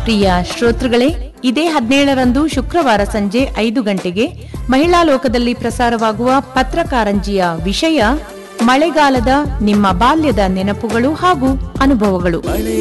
ಪ್ರಿಯ ಶ್ರೋತೃಗಳೇ, ಇದೇ 17ರಂದು ಶುಕ್ರವಾರ ಸಂಜೆ 5 ಗಂಟೆಗೆ ಮಹಿಳಾ ಲೋಕದಲ್ಲಿ ಪ್ರಸಾರವಾಗುವ ಪತ್ರಕಾರಂಜಿಯ ವಿಷಯ ಮಳೆಗಾಲದ ನಿಮ್ಮ ಬಾಲ್ಯದ ನೆನಪುಗಳು ಹಾಗೂ ಅನುಭವಗಳು.